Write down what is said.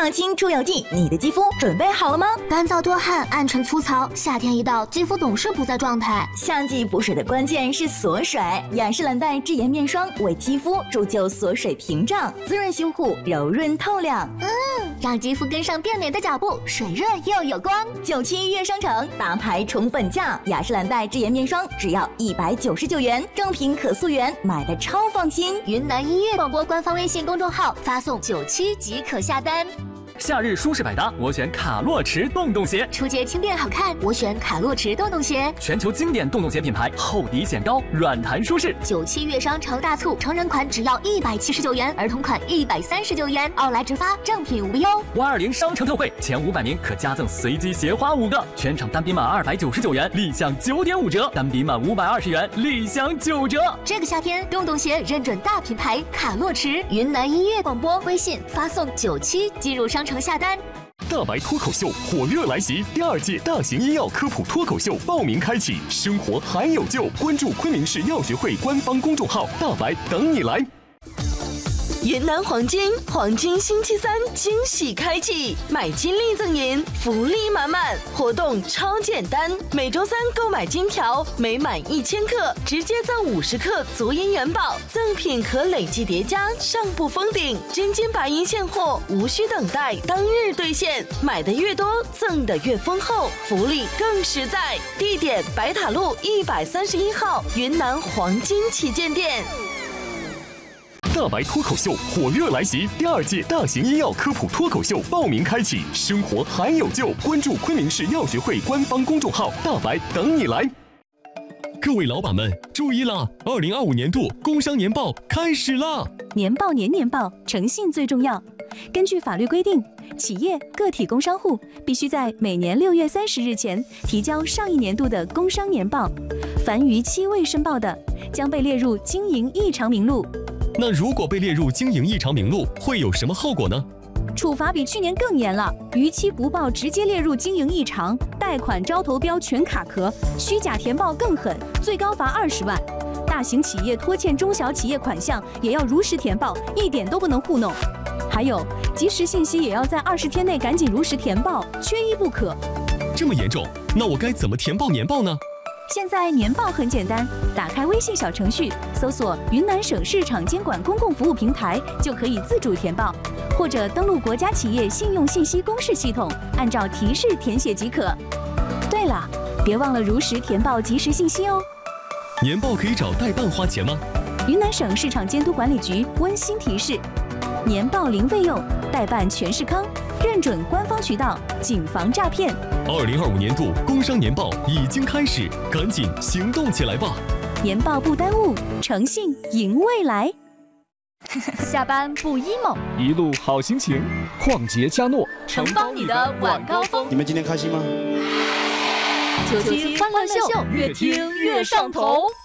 抗菌出油剂，你的肌肤准备好了吗？ 干燥多汗，暗沉粗糙，夏天一到，肌肤总是不在状态。 夏季补水的关键是锁水，雅诗兰黛智妍面霜为肌肤铸就锁水屏障，滋润修护，柔润透亮。 让肌肤跟上变美的脚步，水润又有光。 97预约商城大牌宠粉价，雅诗兰黛智妍面霜只要199元，正品可溯源，买的超放心。 云南音乐广播官方微信公众号发送97即可下单。 夏日舒适百搭，我选卡洛驰洞洞鞋。 出街轻便好看，我选卡洛驰洞洞鞋。 全球经典洞洞鞋品牌，厚底显高，软弹舒适。 97月商城大促，成人款只要179元，儿童款139元，奥莱直发，正品无忧。 520商城特惠，前500名可加赠随机鞋花5个，全场单品满299元，立享9.5折；单品满520元，立享9折。 这个夏天，洞洞鞋认准大品牌卡洛驰。云南音乐广播微信发送97进入商城下单。 大白脱口秀火热来袭，第2届大型医药科普脱口秀报名开启，生活还有救，关注昆明市药学会官方公众号，大白等你来。 云南黄金星期3惊喜开启，买金立赠银，福利满满，活动超简单，每周3购买金条，每满1000克直接赠50克足银元宝，赠品可累计叠加，上不封顶，真金白银现货，无需等待，当日兑现，买的越多，赠的越丰厚，福利更实在。地点：白塔路131号云南黄金旗舰店。 大白脱口秀火热来袭，第2届大型医药科普脱口秀报名开启，生活还有救，关注昆明市药学会官方公众号，大白等你来。各位老板们注意啦，2025年度工商年报开始啦！ 年报年报，诚信最重要。根据法律规定，企业、个体工商户必须在每年6月30日前提交上一年度的工商年报，凡逾期未申报的，将被列入经营异常名录。 那如果被列入经营异常名录，会有什么后果呢？ 处罚比去年更严了，逾期不报直接列入经营异常，贷款招投标全卡壳，虚假填报更狠，最高罚20万。大型企业拖欠中小企业款项也要如实填报，一点都不能糊弄。还有，及时信息也要在20天内赶紧如实填报，缺一不可。 这么严重，那我该怎么填报年报呢？ 现在年报很简单，打开微信小程序，搜索云南省市场监管公共服务平台，就可以自主填报，或者登录国家企业信用信息公示系统，按照提示填写即可。对了，别忘了如实填报及时信息哦。 年报可以找代办花钱吗？ 云南省市场监督管理局温馨提示：年报零费用，代办全是康，认准官方渠道，谨防诈骗。 2025年度工商年报已经开始，赶紧行动起来吧！ 年报不耽误，诚信赢未来。 下班不 emo， 一路好心情，旷杰嘉诺承包你的晚高峰。 你们今天开心吗 97欢乐秀，越听越上头。